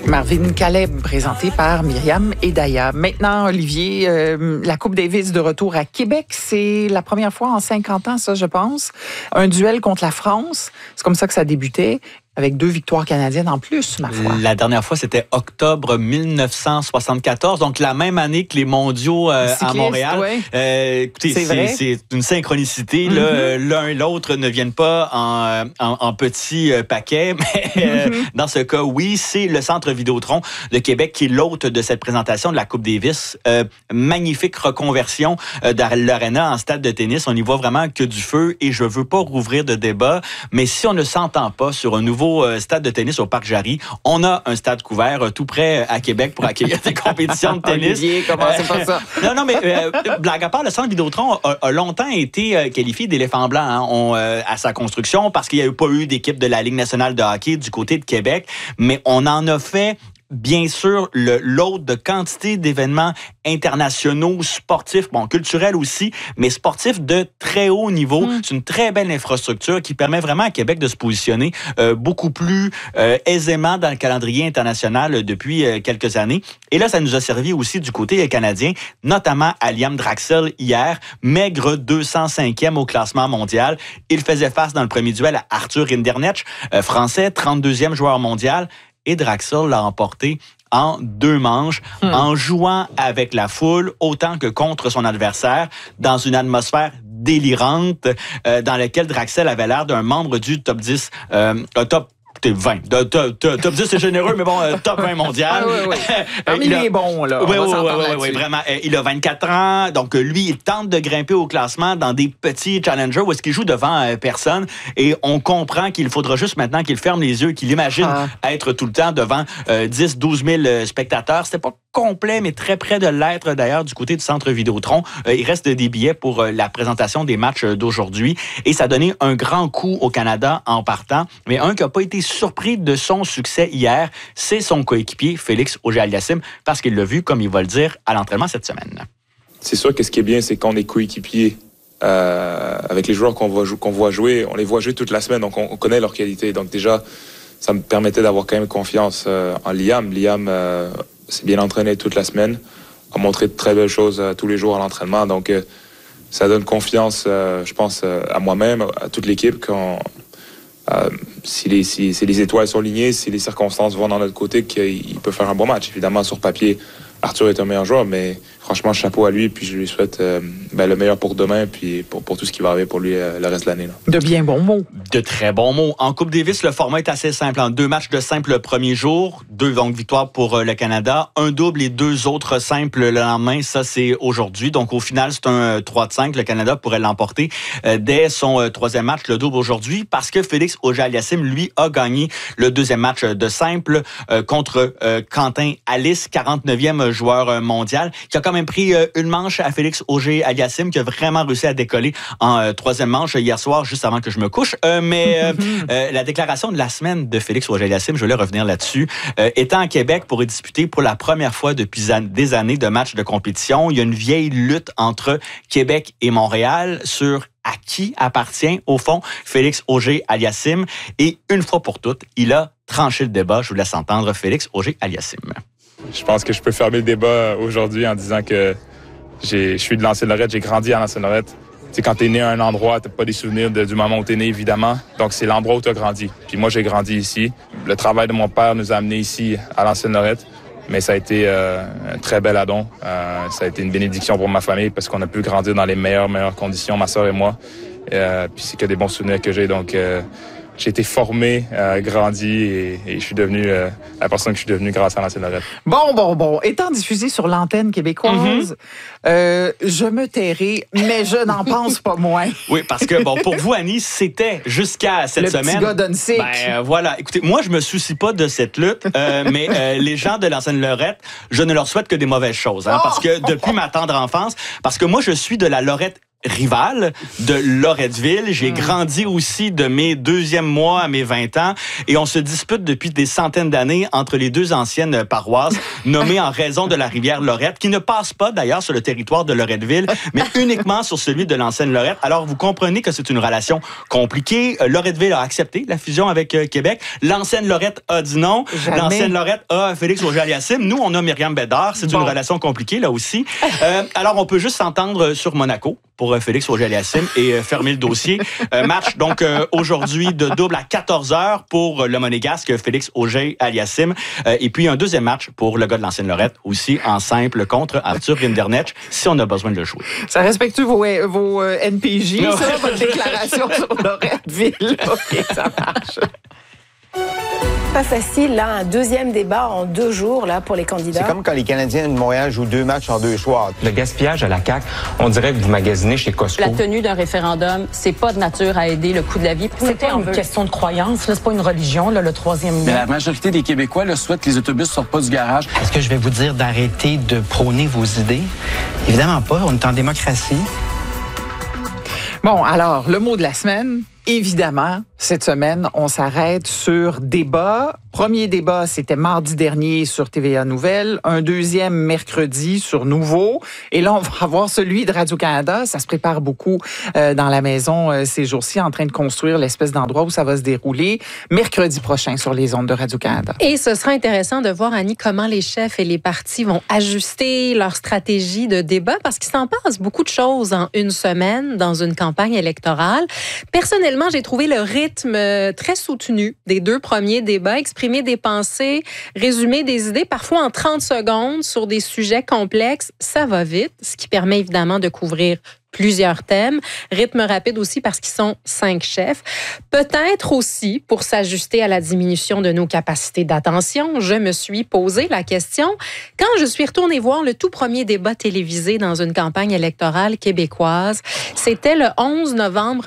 Marvin Caleb, présenté par Myriam et Daya. Maintenant, Olivier, la Coupe Davis de retour à Québec, c'est la première fois en 50 ans, ça, je pense. Un duel contre la France. C'est comme ça que ça débutait. Avec 2 victoires canadiennes en plus, ma foi. La dernière fois, c'était octobre 1974, donc la même année que les mondiaux à Montréal. Ouais. Écoutez, c'est une synchronicité. Là, l'un et l'autre ne viennent pas en petits paquets, mais dans ce cas, oui, c'est le Centre Vidéotron de Québec qui est l'hôte de cette présentation de la Coupe Davis. Magnifique reconversion de l'aréna en stade de tennis. On y voit vraiment que du feu et je veux pas rouvrir de débat, mais si on ne s'entend pas sur un nouveau stade de tennis au Parc Jarry. On a un stade couvert tout près à Québec pour accueillir des compétitions de tennis. Olivier, comment c'est pas ça? Non, mais blague à part, le Centre Vidéotron a longtemps été qualifié d'éléphant blanc à sa construction parce qu'il n'y a pas eu d'équipe de la Ligue nationale de hockey du côté de Québec, mais on en a fait bien sûr, l'hôte de quantité d'événements internationaux, sportifs, culturels aussi, mais sportifs de très haut niveau. C'est une très belle infrastructure qui permet vraiment à Québec de se positionner beaucoup plus aisément dans le calendrier international depuis quelques années. Et là, ça nous a servi aussi du côté canadien, notamment à Liam Draxel hier, maigre 205e au classement mondial. Il faisait face dans le premier duel à Arthur Rinderknecht, français, 32e joueur mondial. Et Draxel l'a emporté en 2 manches, en jouant avec la foule autant que contre son adversaire, dans une atmosphère délirante dans laquelle Draxel avait l'air d'un membre du top 10, top 20. Top 10, c'est généreux, mais top 20 mondial. Oui. Parmi les bons, là. Oui, vraiment. Il a 24 ans, donc lui, il tente de grimper au classement dans des petits challengers où est-ce qu'il joue devant personne. Et on comprend qu'il faudra juste maintenant qu'il ferme les yeux, qu'il imagine être tout le temps devant 10, 12 000 spectateurs. C'était pas complet, mais très près de l'être, d'ailleurs, du côté du Centre Vidéotron. Il reste des billets pour la présentation des matchs d'aujourd'hui. Et ça a donné un grand coup au Canada en partant. Mais un qui n'a pas été surpris de son succès hier, c'est son coéquipier Félix Auger-Aliassime, parce qu'il l'a vu, comme il va le dire, à l'entraînement cette semaine. C'est sûr que ce qui est bien, c'est qu'on est coéquipiers avec les joueurs qu'on voit jouer. On les voit jouer toute la semaine, donc on connaît leur qualité. Donc déjà, ça me permettait d'avoir quand même confiance en Liam. Liam s'est bien entraîné toute la semaine, a montré de très belles choses tous les jours à l'entraînement. Donc, ça donne confiance, je pense, à moi-même, à toute l'équipe, si les étoiles sont alignées, si les circonstances vont dans notre côté, qu'il peut faire un bon match. Évidemment, sur papier, Arthur est un meilleur joueur, mais franchement, chapeau à lui, puis je lui souhaite le meilleur pour demain, puis pour tout ce qui va arriver pour lui le reste de l'année. Là. De bien bons mots. De très bons mots. En Coupe Davis, le format est assez simple. En 2 matchs de simple le premier jour, 2 victoires pour le Canada, un double et 2 autres simples le lendemain. Ça, c'est aujourd'hui. Donc, au final, c'est un 3-5. Le Canada pourrait l'emporter dès son 3e match, le double aujourd'hui, parce que Félix Auger-Aliassime, lui, a gagné le 2e match de simple contre Quentin Alice, 49e joueur mondial, qui a quand même pris une manche à Félix Auger-Aliassime, qui a vraiment réussi à décoller en 3e manche hier soir, juste avant que je me couche. Mais la déclaration de la semaine de Félix Auger-Aliassime, je voulais revenir là-dessus, étant à Québec pour y disputer pour la première fois depuis des années de matchs de compétition, il y a une vieille lutte entre Québec et Montréal sur à qui appartient, au fond, Félix Auger-Aliassime. Et une fois pour toutes, il a tranché le débat. Je vous laisse entendre Félix Auger-Aliassime. Je pense que je peux fermer le débat aujourd'hui en disant que je suis de L'ancienne-Lorette, j'ai grandi à L'ancienne-Lorette. Tu sais, quand t'es né à un endroit, t'as pas des souvenirs du moment où t'es né, évidemment. Donc, c'est l'endroit où t'as grandi. Puis moi, j'ai grandi ici. Le travail de mon père nous a amenés ici, à L'Ancienne-Lorette. Mais ça a été un très bel addon. Ça a été une bénédiction pour ma famille parce qu'on a pu grandir dans les meilleures conditions, ma sœur et moi. Puis c'est que des bons souvenirs que j'ai. Donc, j'ai été formé, grandi et je suis devenu la personne que je suis devenu grâce à L'Ancienne-Lorette. Bon. Étant diffusé sur l'antenne québécoise, je me tairai, mais je n'en pense pas moins. Oui, parce que, pour vous, Annie, c'était jusqu'à cette semaine. Le petit gars d'Unsick. Voilà. Écoutez, moi, je me soucie pas de cette lutte, mais les gens de l'Ancienne-Lorette, je ne leur souhaite que des mauvaises choses. Parce que depuis ma tendre enfance, parce que moi, je suis de la Lorette rival de Loretteville. J'ai grandi aussi de mes 2e mois à mes 20 ans et on se dispute depuis des centaines d'années entre les deux anciennes paroisses nommées en raison de la rivière Lorette, qui ne passe pas d'ailleurs sur le territoire de Loretteville, mais uniquement sur celui de l'ancienne Lorette. Alors, vous comprenez que c'est une relation compliquée. Loretteville a accepté la fusion avec Québec. L'ancienne Lorette a dit non. Jamais. L'ancienne Lorette a Félix Auger-Aliassime. Nous, on a Myriam Bédard. C'est une relation compliquée, là aussi. Alors, on peut juste s'entendre sur Monaco pour Félix Auger-Aliassime et fermer le dossier. Match, donc, aujourd'hui de double à 14h pour le Monégasque Félix Auger-Aliassime. Et puis, un deuxième match pour le gars de l'ancienne Lorette, aussi en simple contre Arthur Rinderknecht, si on a besoin de le jouer. Ça respecte vos NPJ, ça, votre déclaration sur Loretteville? OK, ça marche. Pas facile, là, un deuxième débat en 2 jours là, pour les candidats. C'est comme quand les Canadiens de Montréal jouent 2 matchs en 2 soirs. Le gaspillage à la CAQ, on dirait que vous magasinez chez Costco. La tenue d'un référendum, c'est pas de nature à aider le coût de la vie. C'est pas une question de croyance, là, c'est pas une religion, là, le troisième lien. Mais la majorité des Québécois là, souhaitent que les autobus ne sortent pas du garage. Est-ce que je vais vous dire d'arrêter de prôner vos idées? Évidemment pas, on est en démocratie. Bon, alors, le mot de la semaine, évidemment, cette semaine, on s'arrête sur débat. Premier débat, c'était mardi dernier sur TVA Nouvelles. Un deuxième mercredi sur Nouveau. Et là, on va avoir celui de Radio-Canada. Ça se prépare beaucoup dans la maison ces jours-ci, en train de construire l'espèce d'endroit où ça va se dérouler mercredi prochain sur les ondes de Radio-Canada. Et ce sera intéressant de voir, Annie, comment les chefs et les partis vont ajuster leur stratégie de débat, parce qu'il s'en passe beaucoup de choses en une semaine dans une campagne électorale. Personnellement, j'ai trouvé le rythme très soutenu des 2 premiers débats, exprimer des pensées, résumer des idées, parfois en 30 secondes sur des sujets complexes. Ça va vite, ce qui permet évidemment de couvrir plusieurs thèmes. Rythme rapide aussi parce qu'ils sont 5 chefs. Peut-être aussi pour s'ajuster à la diminution de nos capacités d'attention. Je me suis posé la question quand je suis retournée voir le tout premier débat télévisé dans une campagne électorale québécoise. C'était le 11 novembre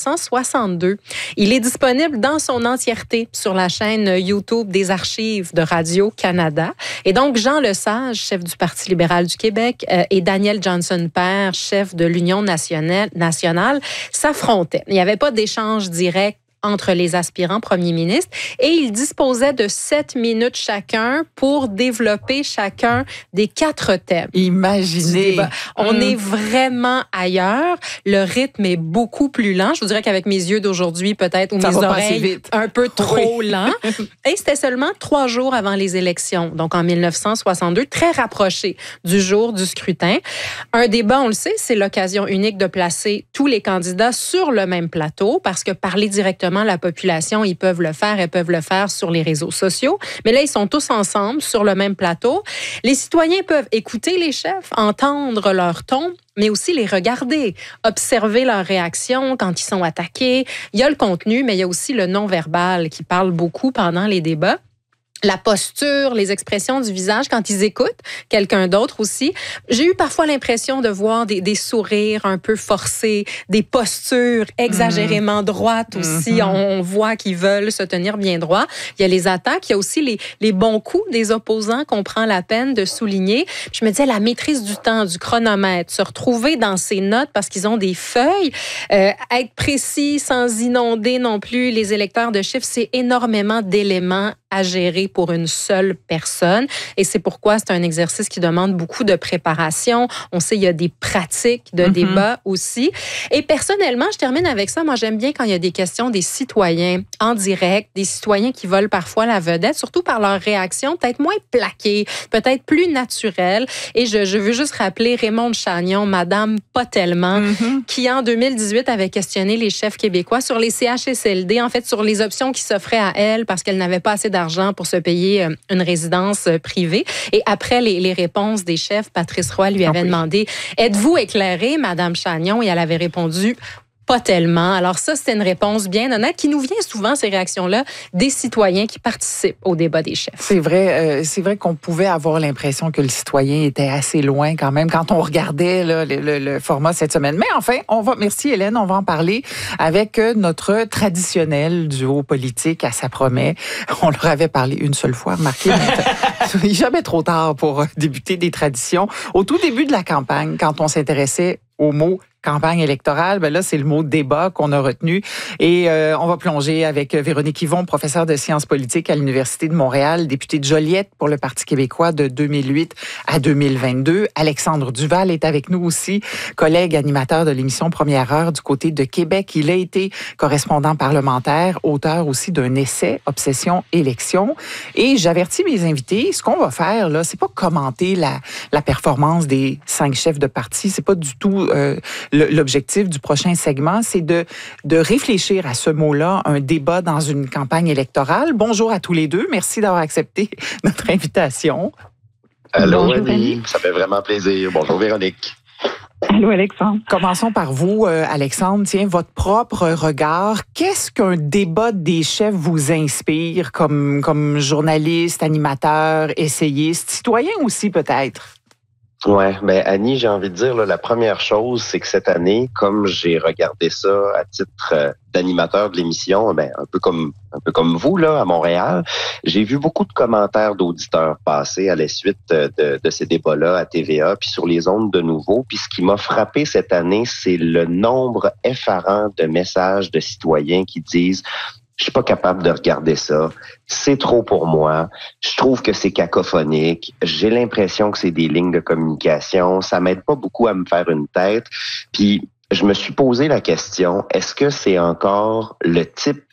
1962. Il est disponible dans son entièreté sur la chaîne YouTube des archives de Radio-Canada. Et donc, Jean Lesage, chef du Parti libéral du Québec, et Daniel Johnson-Père, chef de l'Union nationale, s'affrontaient. Il n'y avait pas d'échange direct entre les aspirants premiers ministres et ils disposaient de 7 minutes chacun pour développer chacun des 4 thèmes. Imaginez. On est vraiment ailleurs. Le rythme est beaucoup plus lent. Je vous dirais qu'avec mes yeux d'aujourd'hui, peut-être, ou mes oreilles, un peu trop lent. Et c'était seulement 3 jours avant les élections, donc en 1962, très rapproché du jour du scrutin. Un débat, on le sait, c'est l'occasion unique de placer tous les candidats sur le même plateau, parce que parler directement la population, ils peuvent le faire sur les réseaux sociaux. Mais là, ils sont tous ensemble sur le même plateau. Les citoyens peuvent écouter les chefs, entendre leur ton, mais aussi les regarder, observer leurs réactions quand ils sont attaqués. Il y a le contenu, mais il y a aussi le non-verbal qui parle beaucoup pendant les débats. La posture, les expressions du visage quand ils écoutent quelqu'un d'autre aussi. J'ai eu parfois l'impression de voir des sourires un peu forcés, des postures exagérément droites aussi. On voit qu'ils veulent se tenir bien droit. Il y a les attaques, il y a aussi les bons coups des opposants qu'on prend la peine de souligner. Je me disais, la maîtrise du temps, du chronomètre, se retrouver dans ces notes parce qu'ils ont des feuilles, être précis sans inonder non plus les électeurs de chiffres, c'est énormément d'éléments à gérer pour une seule personne. Et c'est pourquoi c'est un exercice qui demande beaucoup de préparation. On sait, il y a des pratiques de débat aussi. Et personnellement, je termine avec ça. Moi, j'aime bien quand il y a des questions des citoyens en direct, des citoyens qui veulent parfois la vedette, surtout par leur réaction peut-être moins plaquée, peut-être plus naturelle. Et je veux juste rappeler Raymond Chagnon, Madame Pas tellement, qui en 2018 avait questionné les chefs québécois sur les CHSLD, en fait, sur les options qui s'offraient à elle parce qu'elle n'avait pas assez d'argent pour se payer une résidence privée. Et après les réponses des chefs, Patrice Roy lui avait demandé « Êtes-vous éclairée, Madame Chagnon? » Et elle avait répondu « Pas tellement. » Alors ça, c'était une réponse bien honnête qui nous vient souvent, ces réactions-là, des citoyens qui participent au débat des chefs. C'est vrai qu'on pouvait avoir l'impression que le citoyen était assez loin quand même quand on regardait là, le format cette semaine. Mais enfin, merci Hélène, on va en parler avec notre traditionnel duo politique à Ça promet. On leur avait parlé une seule fois, remarquez. Il n'est jamais trop tard pour débuter des traditions. Au tout début de la campagne, quand on s'intéressait au mot campagne électorale. Ben là, c'est le mot débat qu'on a retenu. Et on va plonger avec Véronique Yvon, professeure de sciences politiques à l'Université de Montréal, députée de Joliette pour le Parti québécois de 2008 à 2022. Alexandre Duval est avec nous aussi, collègue animateur de l'émission Première Heure du côté de Québec. Il a été correspondant parlementaire, auteur aussi d'un essai, Obsession élection. Et j'avertis mes invités, ce qu'on va faire, là, c'est pas commenter la performance des 5 chefs de parti. C'est pas du tout l'objectif du prochain segment. C'est de réfléchir à ce mot-là, un débat dans une campagne électorale. Bonjour à tous les deux. Merci d'avoir accepté notre invitation. Allô, Annie. Ça fait vraiment plaisir. Bonjour, Véronique. Allô, Alexandre. Commençons par vous, Alexandre. Tiens, votre propre regard. Qu'est-ce qu'un débat des chefs vous inspire comme journaliste, animateur, essayiste, citoyen aussi peut-être? Ouais, ben Annie, j'ai envie de dire la première chose, c'est que cette année, comme j'ai regardé ça à titre d'animateur de l'émission, ben un peu comme vous là à Montréal, j'ai vu beaucoup de commentaires d'auditeurs passer à la suite de ces débats-là à TVA puis sur les ondes de nouveau. Puis ce qui m'a frappé cette année, c'est le nombre effarant de messages de citoyens qui disent: je suis pas capable de regarder ça. C'est trop pour moi. Je trouve que c'est cacophonique. J'ai l'impression que c'est des lignes de communication. Ça m'aide pas beaucoup à me faire une tête. Puis, je me suis posé la question, est-ce que c'est encore le type